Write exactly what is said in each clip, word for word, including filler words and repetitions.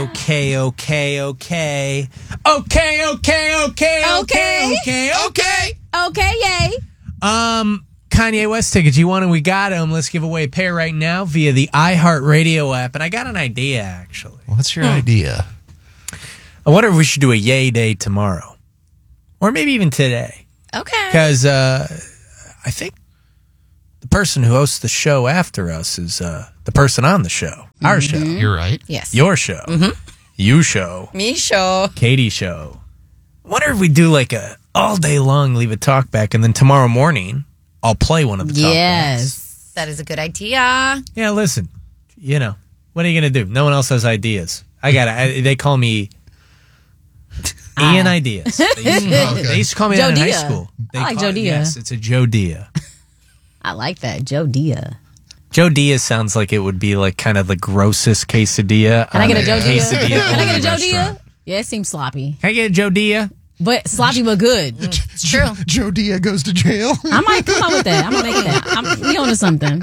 Okay, okay, okay. Okay, okay, okay, okay, okay, okay. Okay, yay. Um, Kanye West tickets. You want them? We got them. Let's give away a pair right now via the iHeartRadio app. And I got an idea, actually. What's your hmm. idea? I wonder if we should do a yay day tomorrow. Or maybe even today. Okay. Because uh, I think the person who hosts the show after us is uh, the person on the show. Our mm-hmm. show. You're right. Yes. Your show. Mm-hmm. You show. Me show. Katie show. I wonder if we do like a all day long leave a talk back, and then tomorrow morning I'll play one of the talk yes. backs. That is a good idea. Yeah, listen. You know, what are you going to do? No one else has ideas. I got it. They call me Ian Ideas. They used, to, okay. they used to call me Joe that in Dia. high school. They I like call, Joe Dia. Yes, it's a Joe Dia. I like that. Joe Dia. Joe Dia sounds like it would be like kind of the grossest quesadilla. Can I get a Joe Dia? Quesadilla Can I get a Joe restaurant. Dia? Yeah, it seems sloppy. Can I get a Joe Dia? But sloppy but good. Mm, it's true. Joe Dia goes to jail. I might come up with that. I'm going to make that. I'm, we on to something.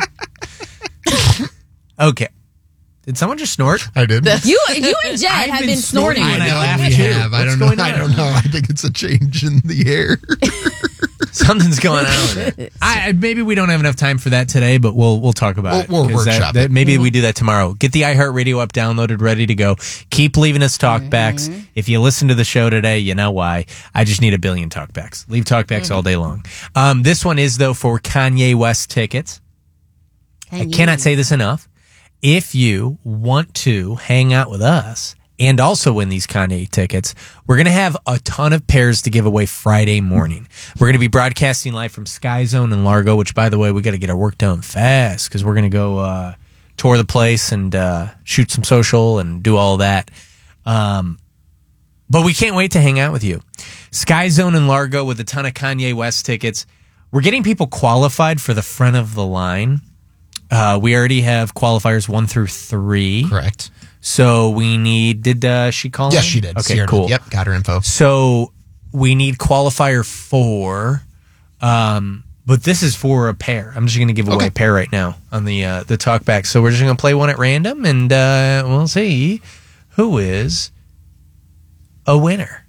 Okay. Did someone just snort? I did. You you and Jed I've have been been snorting. snorting when I laugh we too. have. I What's don't know. going I on? don't know. I think it's a change in the air. Something's going on with it. I, maybe we don't have enough time for that today, but we'll we'll talk about we'll, it. We'll 'Cause workshop that, that, it. Maybe we do that tomorrow. Get the iHeartRadio app downloaded, ready to go. Keep leaving us talkbacks. Mm-hmm. If you listen to the show today, you know why. I just need a billion talkbacks. Leave talkbacks mm-hmm. all day long. Um, this one is, though, for Kanye West tickets. Kanye. I cannot say this enough. If you want to hang out with us and also win these Kanye tickets, we're going to have a ton of pairs to give away Friday morning. We're going to be broadcasting live from Sky Zone in Largo, which, by the way, we got to get our work done fast because we're going to go uh, tour the place and uh, shoot some social and do all that. Um, but we can't wait to hang out with you. Sky Zone in Largo with a ton of Kanye West tickets. We're getting people qualified for the front of the line. Uh, we already have qualifiers one through three. Correct. So we need, did uh, she call Yes, in? she did. Okay, Sierra cool. Did. Yep, got her info. So we need qualifier four. Um, but this is for a pair. I'm just going to give away okay. a pair right now on the uh, the talkback. So we're just going to play one at random, and uh, we'll see who is a winner.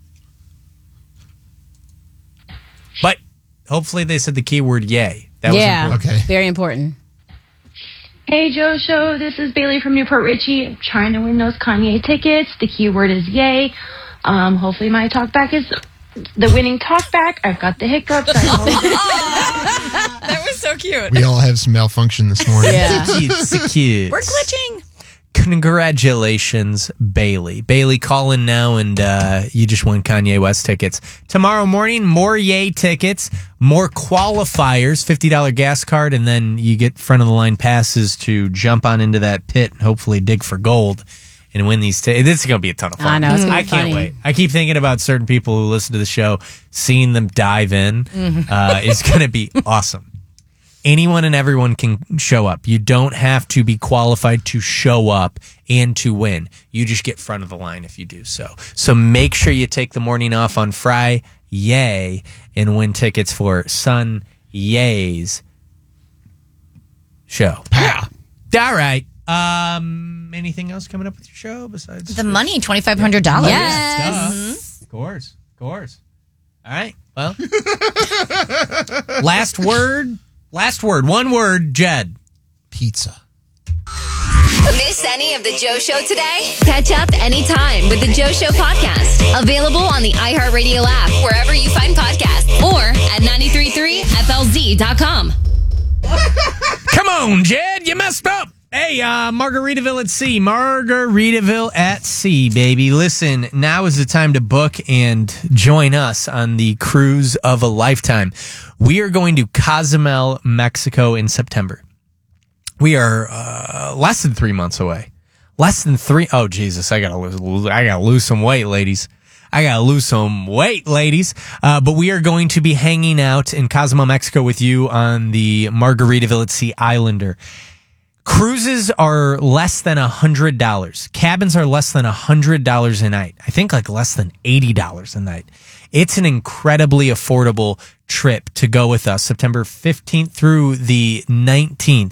But hopefully they said the keyword yay. That yeah, was important. Okay. Very important. Hey, Joe Show. This is Bailey from Newport Richie. I'm trying to win those Kanye tickets. The keyword is yay. Um, hopefully my talkback is the winning talkback. I've got the hiccups. I That was so cute. We all have some malfunction this morning. Yeah. It's cute. We're glitching. Congratulations, Bailey. Bailey, call in now, and uh, you just won Kanye West tickets. Tomorrow morning, more Yay tickets, more qualifiers, fifty dollars gas card, and then you get front-of-the-line passes to jump on into that pit and hopefully dig for gold and win these tickets. This is going to be a ton of fun. I know, it's gonna be I can't funny. wait. I keep thinking about certain people who listen to the show, seeing them dive in Mm-hmm. uh, is going to be awesome. Anyone and everyone can show up. You don't have to be qualified to show up and to win. You just get front of the line if you do so. So make sure you take the morning off on Friday, yay, and win tickets for Sun Yay's show. Pow. All right. Um, anything else coming up with your show besides The money, twenty-five hundred dollars. Yes. Mm-hmm. Of course. Of course. All right. Well, last word. Last word. One word, Jed. Pizza. Miss any of the Joe Show today? Catch up anytime with the Joe Show podcast. Available on the iHeartRadio app, wherever you find podcasts, or at nine three three F L Z dot com. Come on, Jed. You messed up. Hey, uh, Margaritaville at Sea. Margaritaville at Sea, baby. Listen, now is the time to book and join us on the cruise of a lifetime. We are going to Cozumel, Mexico in September. We are uh, less than three months away. Less than three. Oh, Jesus. I gotta lose, I gotta lose some weight, ladies. I gotta lose some weight, ladies. Uh, but we are going to be hanging out in Cozumel, Mexico with you on the Margaritaville at Sea Islander. Cruises are less than one hundred dollars. Cabins are less than one hundred dollars a night. I think like less than eighty dollars a night. It's an incredibly affordable trip to go with us September fifteenth through the nineteenth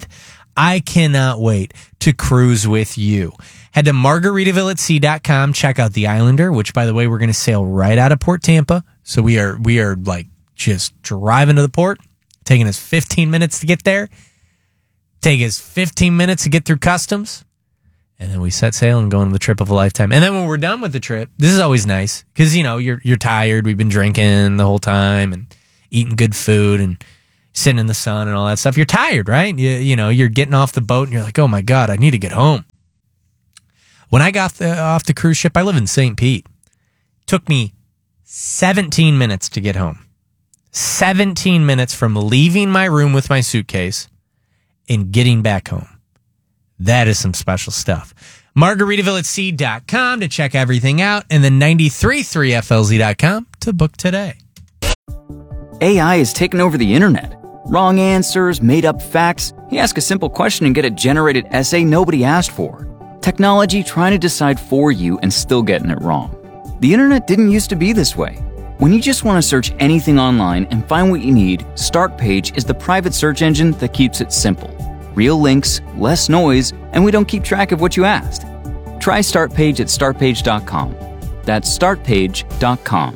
I cannot wait to cruise with you. Head to margaritaville at sea dot com. Check out the Islander, which, by the way, we're going to sail right out of Port Tampa. So we are we are like just driving to the port, taking us fifteen minutes to get there, take us fifteen minutes to get through customs, and then we set sail and go on the trip of a lifetime. And then when we're done with the trip, this is always nice because, you know, you're you're tired. We've been drinking the whole time and eating good food and sitting in the sun and all that stuff. You're tired, right? You, you know, you're getting off the boat and you're like, oh my God, I need to get home. When I got the, off the cruise ship, I live in Saint Pete. It took me seventeen minutes to get home. seventeen minutes from leaving my room with my suitcase and getting back home. That is some special stuff. margaritaville at sea dot com to check everything out, and then ninety-three point three F L Z dot com to book today. A I has taken over the internet. Wrong answers, made up facts. You ask a simple question and get a generated essay nobody asked for. Technology trying to decide for you and still getting it wrong. The internet didn't used to be this way. When you just want to search anything online and find what you need, Startpage is the private search engine that keeps it simple. Real links, less noise, and we don't keep track of what you asked. Try Startpage at startpage dot com. That's startpage dot com.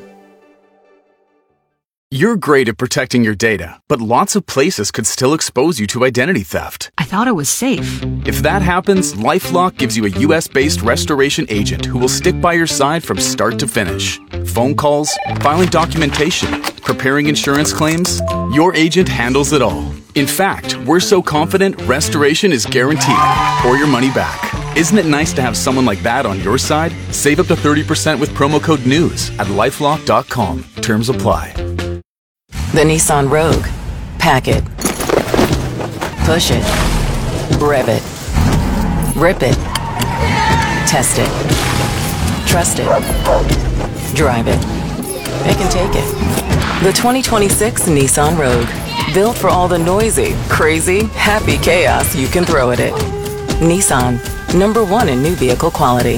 You're great at protecting your data, but lots of places could still expose you to identity theft. I thought it was safe. If that happens, LifeLock gives you a U S-based restoration agent who will stick by your side from start to finish. Phone calls, filing documentation, preparing insurance claims, your agent handles it all. In fact, we're so confident restoration is guaranteed or your money back. Isn't it nice to have someone like that on your side? Save up to thirty percent with promo code NEWS at lifelock dot com. Terms apply. The Nissan Rogue. Pack it. Push it. Rev it. Rip it. Test it. Trust it. Drive it. It can take it. The twenty twenty-six Nissan Rogue. Built for all the noisy, crazy, happy chaos you can throw at it. Nissan. Number one in new vehicle quality.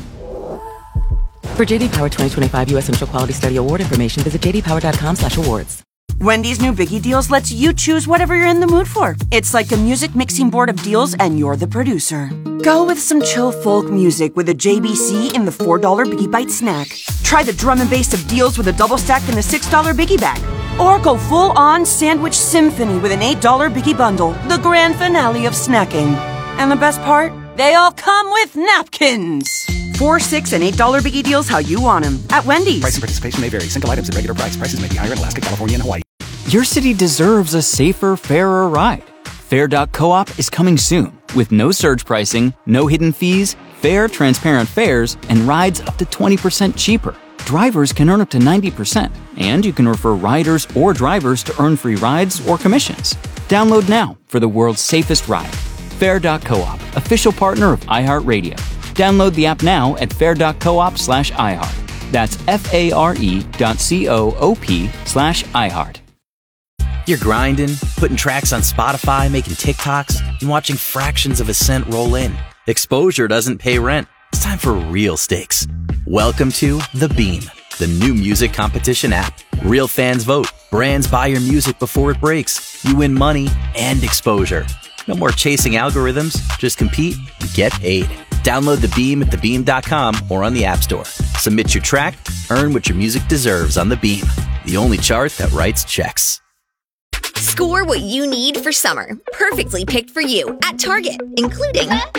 For J D Power twenty twenty-five U S Initial Quality Study Award information, visit j d power dot com slash awards. Wendy's new Biggie Deals lets you choose whatever you're in the mood for. It's like a music mixing board of deals, and you're the producer. Go with some chill folk music with a J B C in the four dollar Biggie Bite snack. Try the drum and bass of deals with a double stack in the six dollar Biggie Bag. Or go full-on sandwich symphony with an eight dollar Biggie Bundle, the grand finale of snacking. And the best part? They all come with napkins. Four, six, and eight dollar Biggie Deals how you want them at Wendy's. Price and participation may vary. Single items at regular price. Prices may be higher in Alaska, California, and Hawaii. Your city deserves a safer, fairer ride. Fair dot coop is coming soon with no surge pricing, no hidden fees, fair, transparent fares, and rides up to twenty percent cheaper. Drivers can earn up to ninety percent, and you can refer riders or drivers to earn free rides or commissions. Download now for the world's safest ride. Fair dot coop, official partner of iHeartRadio. Download the app now at fair dot coop slash iHeart. That's F-A-R-E dot C-O-O-P slash iHeart. You're grinding, putting tracks on Spotify, making TikToks, and watching fractions of a cent roll in. Exposure doesn't pay rent. It's time for real stakes. Welcome to The Beam, the new music competition app. Real fans vote. Brands buy your music before it breaks. You win money and exposure. No more chasing algorithms. Just compete and get paid. Download The Beam at the beam dot com or on the App Store. Submit your track, earn what your music deserves on The Beam, the only chart that writes checks. Score what you need for summer, perfectly picked for you at Target, including Up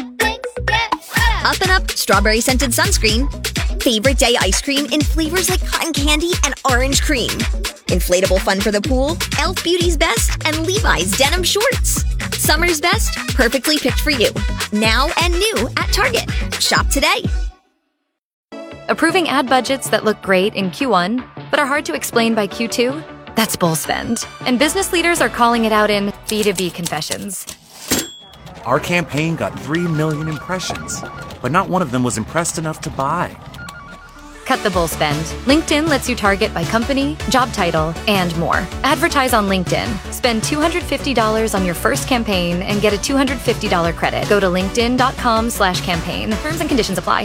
and Up strawberry scented sunscreen, favorite day ice cream in flavors like cotton candy and orange cream, inflatable fun for the pool, e l f Beauty's Best, and Levi's denim shorts. Summer's best, perfectly picked for you. Now and new at Target. Shop today. Approving ad budgets that look great in Q one, but are hard to explain by Q two? That's bull spend. And business leaders are calling it out in B two B confessions. Our campaign got three million impressions, but not one of them was impressed enough to buy. Cut the bull spend. LinkedIn lets you target by company, job title, and more. Advertise on LinkedIn. Spend two hundred fifty dollars on your first campaign and get a two hundred fifty dollars credit. Go to linkedin.com slash campaign. Terms and conditions apply.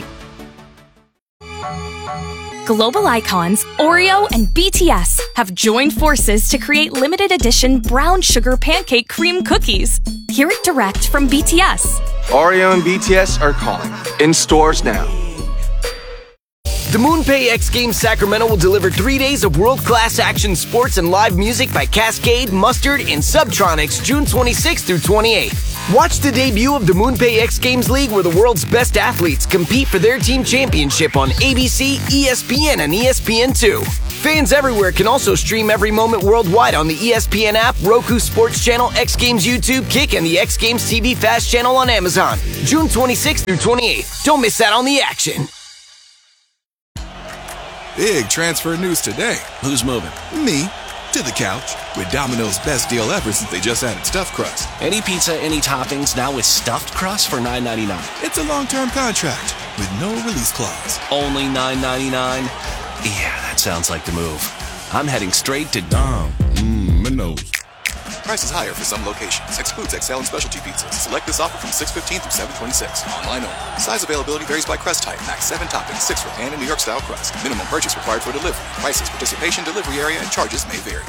Global icons Oreo and B T S have joined forces to create limited edition brown sugar pancake cream cookies. hear it direct from B T S. Oreo and B T S are calling. In stores now. The MoonPay X Games Sacramento will deliver three days of world-class action sports and live music by Cascade, Mustard, and Subtronics June twenty-sixth through twenty-eighth. Watch the debut of the MoonPay X Games League where the world's best athletes compete for their team championship on A B C, E S P N, and E S P N two. Fans everywhere can also stream every moment worldwide on the E S P N app, Roku Sports Channel, X Games YouTube, Kick, and the X Games T V Fast Channel on Amazon. June twenty-sixth through twenty-eighth. Don't miss out on the action. Big transfer news today. Who's moving? Me. To the couch. With Domino's best deal ever since they just added stuffed crust. Any pizza, any toppings, now with stuffed crust for nine ninety-nine. It's a long-term contract with no release clause. Only nine ninety-nine? Yeah, that sounds like the move. I'm heading straight to Dom. Mmm, my nose. Prices higher for some locations. Excludes X L and specialty pizzas. Select this offer from six fifteen through seven twenty-six. Online only. Size availability varies by crust type. Max seven toppings, six for pan and New York style crust. Minimum purchase required for delivery. Prices, participation, delivery area, and charges may vary.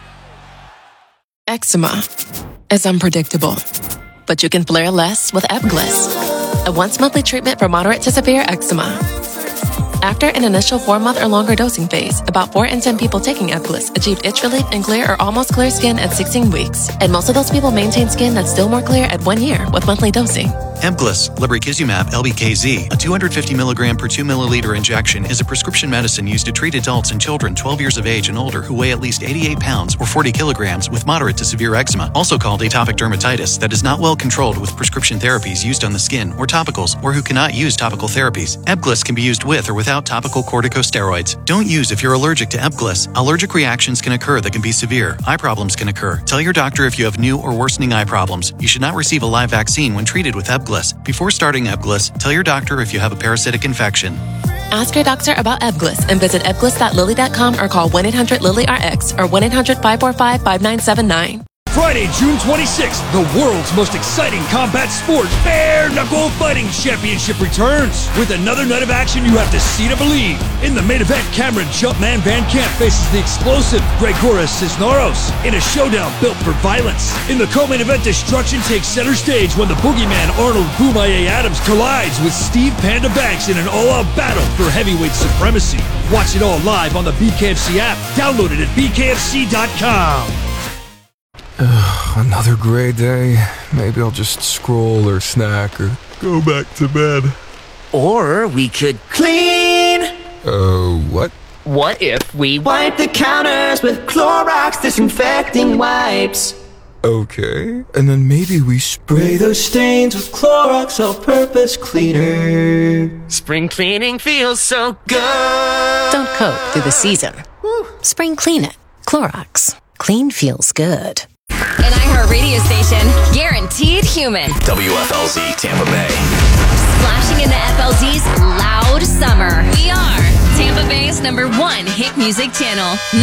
Eczema is unpredictable, but you can flare less with Ebglyss, a once-monthly treatment for moderate to severe eczema. After an initial four-month or longer dosing phase, about four in ten people taking Ebglyss achieved itch relief and clear or almost clear skin at sixteen weeks. And most of those people maintain skin that's still more clear at one year with monthly dosing. Ebglyss, lebrikizumab L B K Z, a two hundred fifty milligram per two milliliter injection, is a prescription medicine used to treat adults and children twelve years of age and older who weigh at least eighty-eight pounds or forty kilograms with moderate to severe eczema, also called atopic dermatitis, that is not well controlled with prescription therapies used on the skin or topicals, or who cannot use topical therapies. Ebglyss can be used with or without topical corticosteroids. Don't use if you're allergic to Ebglyss. Allergic reactions can occur that can be severe. Eye problems can occur. Tell your doctor if you have new or worsening eye problems. You should not receive a live vaccine when treated with Ebglyss. Before starting Ebglyss, tell your doctor if you have a parasitic infection. Ask your doctor about Ebglyss and visit ebglyss dot lilly dot com or call one eight hundred lilly R X or one eight hundred five four five five nine seven nine. Friday, June twenty-sixth, the world's most exciting combat sport, Bare Knuckle Fighting Championship returns. With another night of action you have to see to believe. In the main event, Cameron Jumpman Van Camp faces the explosive Gregoras Cisneros in a showdown built for violence. In the co-main event, destruction takes center stage when the boogeyman Arnold Boomaye Adams collides with Steve Panda Banks in an all-out battle for heavyweight supremacy. Watch it all live on the B K F C app. Download it at b k f c dot com. Ugh, another gray day. Maybe I'll just scroll or snack or go back to bed. Or we could clean. Oh, uh, what? What if we wipe the counters with Clorox disinfecting wipes? Okay, and then maybe we spray those stains with Clorox all-purpose cleaner. Spring cleaning feels so good. Don't cope through the season. Woo. Spring clean it. Clorox. Clean feels good. An iHeart radio station, guaranteed human. W F L Z Tampa Bay. Splashing into F L Z's loud summer. We are Tampa Bay's number one hit music channel.